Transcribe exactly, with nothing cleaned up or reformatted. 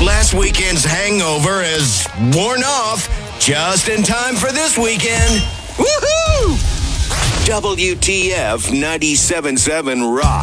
Last weekend's hangover is worn off just in time for this weekend. Woohoo! W T F ninety-seven point seven Rock.